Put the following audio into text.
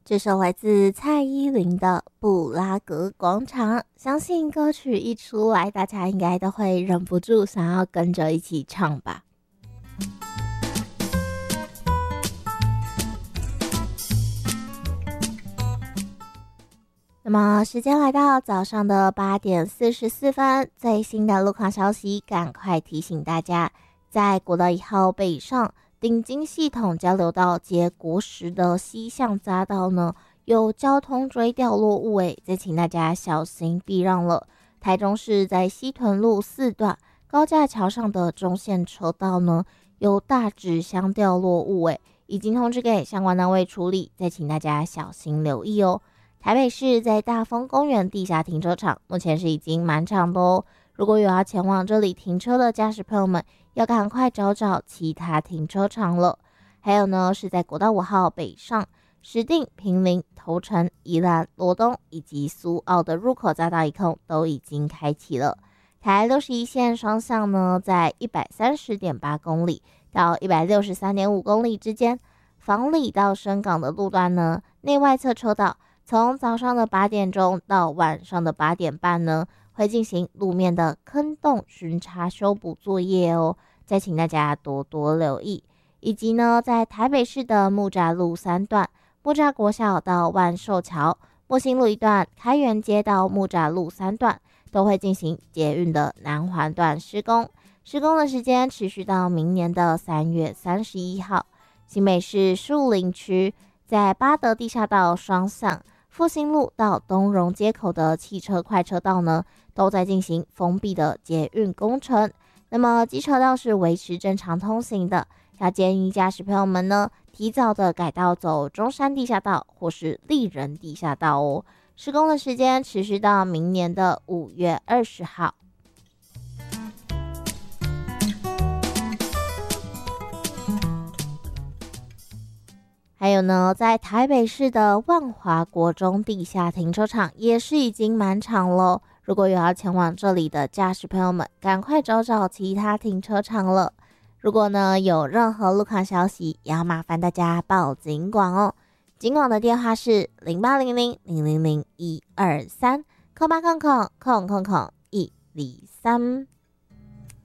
这首来自蔡依林的布拉格广场，相信歌曲一出来，大家应该都会忍不住想要跟着一起唱吧。那么时间来到早上的8点44分，最新的路况消息，赶快提醒大家，在国道1号北上顶金系统交流道接国十的西向匝道呢，有交通锥掉落物再请大家小心避让了。台中市在西屯路4段高架桥上的中线车道呢，有大纸箱掉落物已经通知给相关单位处理，再请大家小心留意哦。台北市在大丰公园地下停车场，目前是已经满场的哦。如果有要前往这里停车的驾驶朋友们，要赶快找其他停车场了。还有呢，是在国道5号北上，石碇、坪林、头城、宜兰、罗东以及苏澳的入口匝道一控都已经开启了。台61线双向呢，在 130.8 公里到 163.5 公里之间，房里到深港的路段呢，内外侧车道从早上的8点钟到晚上的8点半呢，会进行路面的坑洞巡查修补作业哦，再请大家多多留意。以及呢，在台北市的木栅路3段，木栅国小到万寿桥、木星路1段、开元街到木栅路3段，都会进行捷运的南环段施工，施工的时间持续到明年的3月31号。新北市树林区在八德地下道双向复兴路到东荣街口的汽车快车道呢，都在进行封闭的捷运工程。那么机车道是维持正常通行的，要建议驾驶朋友们呢，提早的改道走中山地下道或是丽人地下道哦。施工的时间持续到明年的5月20号。还有呢，在台北市的万华国中地下停车场也是已经满场了。如果有要前往这里的驾驶朋友们，赶快找其他停车场了。如果呢有任何路况消息，也要麻烦大家报警广哦。警广的电话是0800-000-123，0800-123。